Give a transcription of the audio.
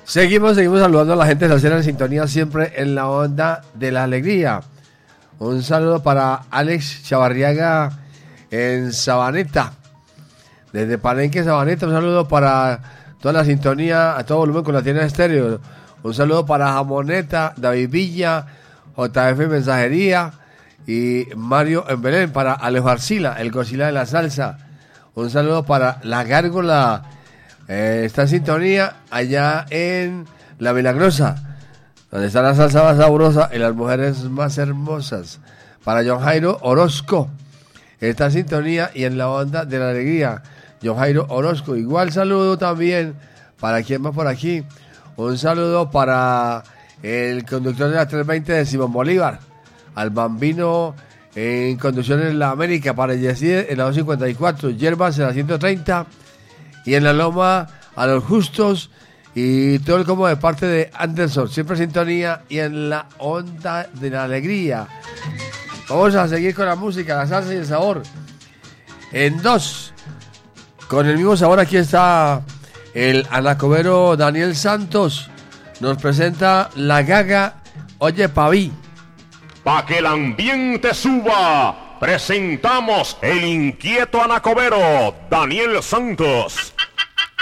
Seguimos saludando a la gente salsera en sintonía, siempre en la onda de la alegría. Un saludo para Alex Chavarriaga en Sabaneta, desde Palenque, Sabaneta. Un saludo para toda la sintonía, a todo volumen con la tienda estéreo. Un saludo para Jamoneta, David Villa, JF Mensajería y Mario en Belén. Para Alejo Arcila, el Godzilla de la salsa. Un saludo para La Gárgola. Está en sintonía allá en La Milagrosa, donde está la salsa más sabrosa y las mujeres más hermosas. Para John Jairo Orozco, está en sintonía y en la onda de la alegría. John Jairo Orozco. Igual saludo también para quien más por aquí. Un saludo para el conductor de la 320 de Simón Bolívar, al Bambino en conducción en la América, para Yesid en la 254, Yerbas en la 130 y en la Loma a los Justos, y todo el combo de parte de Anderson, siempre en sintonía y en la onda de la alegría. Vamos a seguir con la música, la salsa y el sabor. En dos, con el mismo sabor, aquí está el anacobero Daniel Santos. Nos presenta La Gaga, Oye Paví. Pa' que el ambiente suba, presentamos el inquieto anacobero Daniel Santos.